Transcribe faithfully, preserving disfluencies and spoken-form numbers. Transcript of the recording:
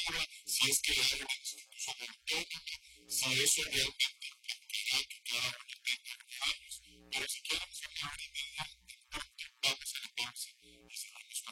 normativa, si es que hay una institución autónoma, si eso realmente